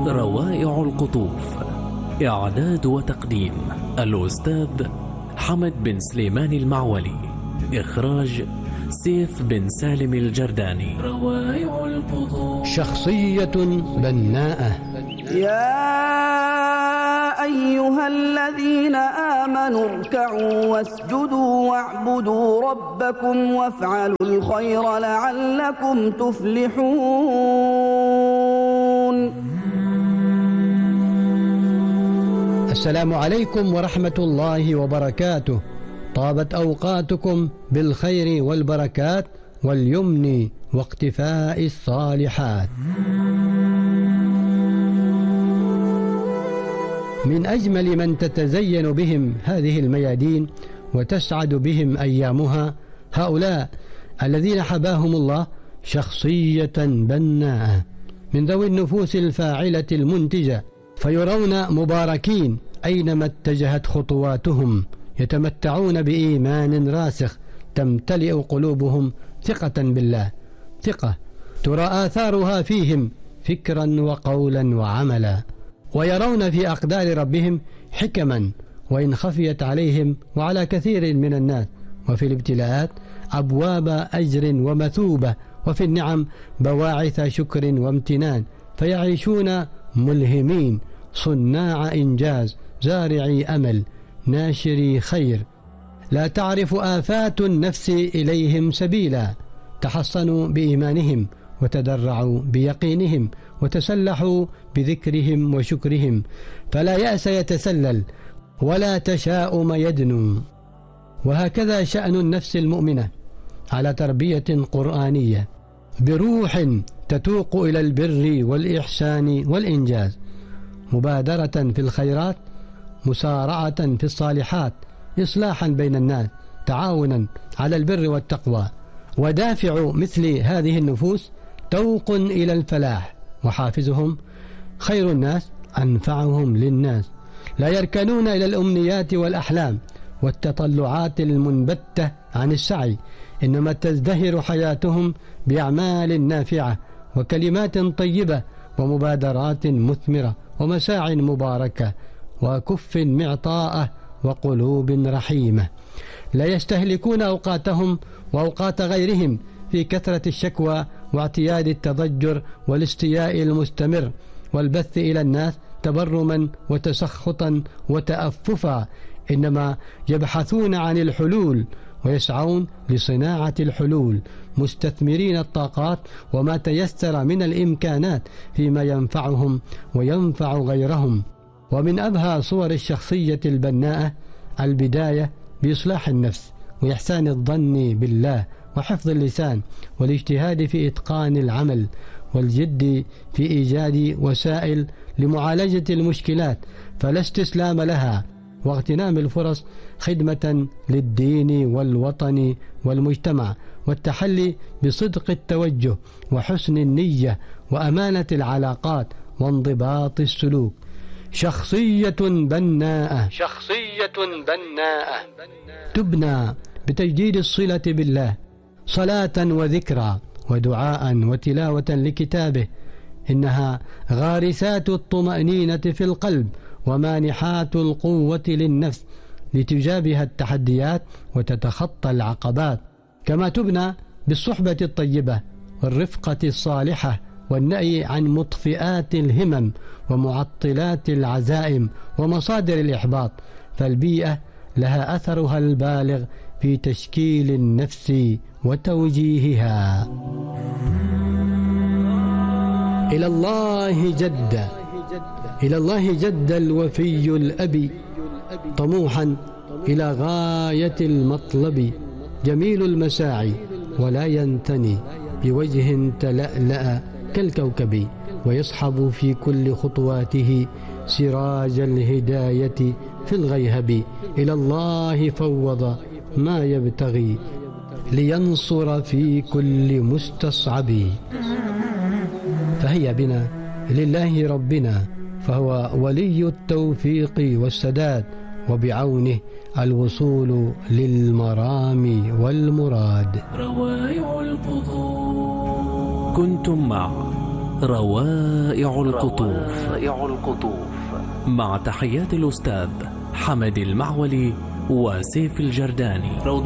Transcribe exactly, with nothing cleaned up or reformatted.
روائع القطوف. إعداد وتقديم الأستاذ حمد بن سليمان المعولي. إخراج سيف بن سالم الجرداني. روائع القطوف. شخصية بناءة. يا أيها الذين آمنوا اركعوا واسجدوا واعبدوا ربكم وافعلوا الخير لعلكم تفلحون. السلام عليكم ورحمة الله وبركاته. طابت أوقاتكم بالخير والبركات واليمن واقتفاء الصالحات. من أجمل من تتزين بهم هذه الميادين وتسعد بهم أيامها هؤلاء الذين حباهم الله شخصية بناءة من ذوي النفوس الفاعلة المنتجة، فيرون مباركين أينما اتجهت خطواتهم، يتمتعون بإيمان راسخ تمتلئ قلوبهم ثقة بالله، ثقة ترى آثارها فيهم فكرا وقولا وعملا، ويرون في أقدار ربهم حكما وإن خفيت عليهم وعلى كثير من الناس، وفي الابتلاءات أبواب أجر ومثوبة، وفي النعم بواعث شكر وامتنان، فيعيشون ملهمين صناع إنجاز زارعي أمل ناشري خير. لا تعرف آفات النفس إليهم سبيلا، تحصنوا بإيمانهم وتدرعوا بيقينهم وتسلحوا بذكرهم وشكرهم، فلا يأس يتسلل ولا تشاؤم يدنو. وهكذا شأن النفس المؤمنة على تربية قرآنية بروح تتوق إلى البر والإحسان والإنجاز، مبادرة في الخيرات، مسارعة في الصالحات، إصلاحا بين الناس، تعاونا على البر والتقوى. ودافع مثل هذه النفوس توق إلى الفلاح، وحافزهم خير الناس أنفعهم للناس. لا يركنون إلى الأمنيات والأحلام والتطلعات المنبتة عن السعي، إنما تزدهر حياتهم بأعمال نافعة وكلمات طيبة ومبادرات مثمرة ومساع مباركة وكف معطاءة وقلوب رحيمة. لا يستهلكون أوقاتهم وأوقات غيرهم في كثرة الشكوى واعتياد التضجر والاستياء المستمر والبث إلى الناس تبرما وتسخطا وتأففا، إنما يبحثون عن الحلول ويسعون لصناعة الحلول، مستثمرين الطاقات وما تيسر من الإمكانات فيما ينفعهم وينفع غيرهم. ومن أبهى صور الشخصية البناءة البداية بإصلاح النفس وإحسان الظن بالله وحفظ اللسان والاجتهاد في إتقان العمل والجد في إيجاد وسائل لمعالجة المشكلات، فلا استسلام لها، واغتنام الفرص خدمة للدين والوطن والمجتمع، والتحلي بصدق التوجه وحسن النية وأمانة العلاقات وانضباط السلوك. شخصية بناءة. شخصية بناءة تبنى بتجديد الصلة بالله، صلاة وذكرى ودعاء وتلاوة لكتابه. إنها غارسات الطمأنينة في القلب ومانحات القوة للنفس لتجابه التحديات وتتخطى العقبات، كما تبنى بالصحبة الطيبة والرفقة الصالحة والنأي عن مطفئات الهمم ومعطلات العزائم ومصادر الإحباط، فالبيئة لها أثرها البالغ في تشكيل النفس وتوجيهها. إلى الله جد، إلى الله جد الوفي الأبي، طموحا إلى غاية المطلب، جميل المساعي ولا ينتني، بوجه تلألأ كالكوكب، ويصحب في كل خطواته سراج الهداية في الغيهب. إلى الله فوض ما يبتغي لينصر في كل مستصعب. فهيا بنا لله ربنا، فهو ولي التوفيق والسداد، وبعونه الوصول للمرام والمراد. روائع القطوف. كنتم مع روائع القطوف. مع تحيات الأستاذ حمد المعولي وسيف الجرداني.